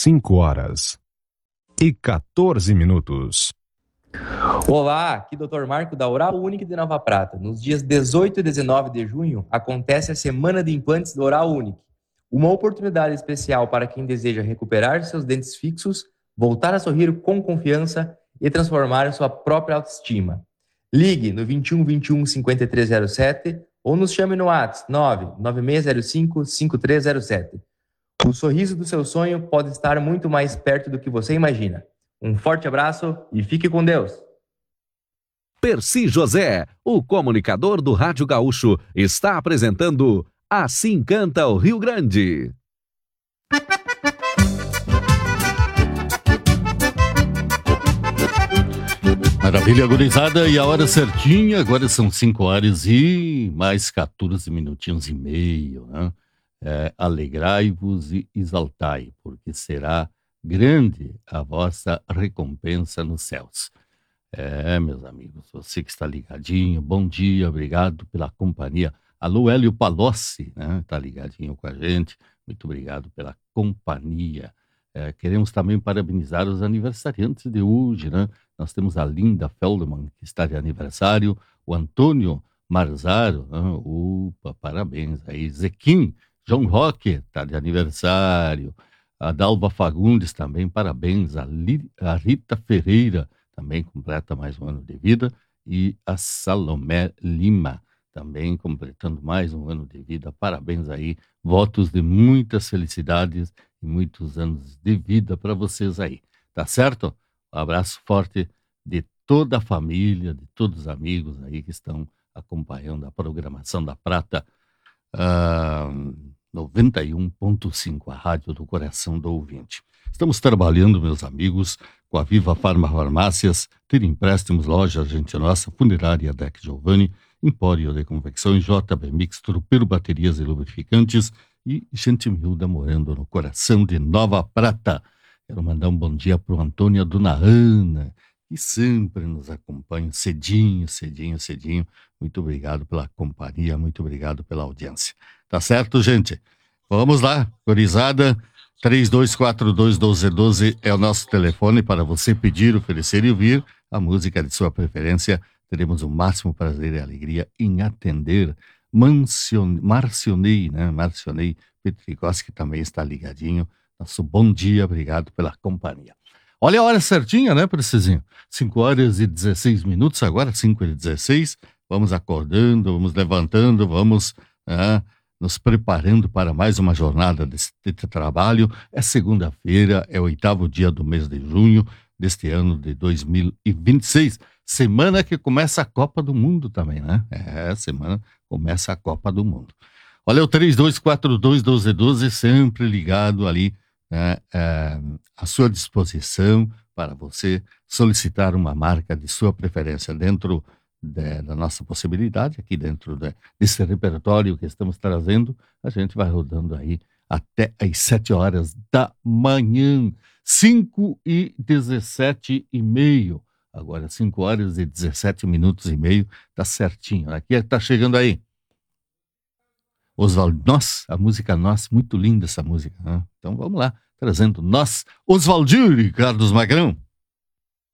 5h14. Olá, aqui Dr. Marco da Oral Unique de Nova Prata. Nos dias 18 e 19 de junho acontece a Semana de Implantes do Oral Unique, uma oportunidade especial para quem deseja recuperar seus dentes fixos, voltar a sorrir com confiança e transformar sua própria autoestima. Ligue no 21 21 5307 ou nos chame no WhatsApp 99605 5307. O sorriso do seu sonho pode estar muito mais perto do que você imagina. Um forte abraço e fique com Deus. Percy José, o comunicador do Rádio Gaúcho, está apresentando Assim Canta o Rio Grande. Maravilha, gurizada, e a hora certinha, agora são 5h e mais 14 minutinhos e meio, né? Alegrai-vos e exaltai, porque será grande a vossa recompensa nos céus. Meus amigos, você que está ligadinho, bom dia, obrigado pela companhia. Alô, Hélio Palocci, né? Tá ligadinho com a gente, muito obrigado pela companhia. Queremos também parabenizar os aniversariantes de hoje, né? Nós temos a Linda Feldman, que está de aniversário, o Antônio Marzaro, opa, parabéns aí, Zequim, João Roque está de aniversário, a Dalva Fagundes também, parabéns, a Rita Ferreira também completa mais um ano de vida, e a Salomé Lima também completando mais um ano de vida, parabéns aí, votos de muitas felicidades e muitos anos de vida para vocês aí, tá certo? Um abraço forte de toda a família, de todos os amigos aí que estão acompanhando a programação da Prata 91.5, a rádio do coração do ouvinte. Estamos trabalhando, meus amigos, com a Viva Farmácias, Ter Empréstimos, Loja Gente Nossa, Funerária Deck Giovanni, Empório de Confecções, JB Mix, Tropeiro Baterias e Lubrificantes e Gente Miúda morando no coração de Nova Prata. Quero mandar um bom dia para o Antônio e a Dona Ana, que sempre nos acompanham cedinho. Muito obrigado pela companhia, muito obrigado pela audiência. Tá certo, gente? Vamos lá, gurizada. 3242-1212 é o nosso telefone para você pedir, oferecer e ouvir a música de sua preferência. Teremos o máximo prazer e alegria em atender. Marcionei Petricós, que também está ligadinho. Nosso bom dia, obrigado pela companhia. Olha a hora certinha, né, Precisinho? 5h16, agora 5h16. Vamos acordando, vamos levantando, vamos nos preparando para mais uma jornada desse trabalho. É segunda-feira, é o 8º dia do mês de junho deste ano de 2026. Semana que começa a Copa do Mundo também, né? Semana começa a Copa do Mundo. Olha o 3242-1212, sempre ligado ali, né, à sua disposição para você solicitar uma marca de sua preferência dentro da nossa possibilidade, aqui dentro desse repertório que estamos trazendo. A gente vai rodando aí até às 7h da manhã, 5h17:30. Agora 5h17:30, tá certinho. Aqui tá chegando aí Oswaldo, a música Nós, muito linda essa música, né? Então vamos lá, trazendo Nós, Oswaldir e Carlos Magrão.